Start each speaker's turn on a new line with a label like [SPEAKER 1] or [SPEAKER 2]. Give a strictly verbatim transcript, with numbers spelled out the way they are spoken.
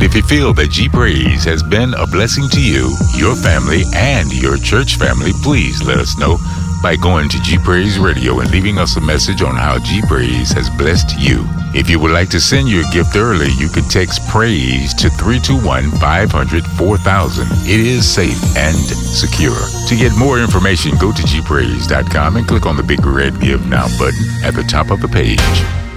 [SPEAKER 1] If you feel that G Praise has been a blessing to you, your family, and your church family, please let us know by going to G Praise Radio and leaving us a message on how G Praise has blessed you. If you would like to send your gift early, you can text PRAISE to three two one, five hundred, four thousand. It is safe and secure. To get more information, go to G Praise dot com and click on the big red Give Now button at the top of the page.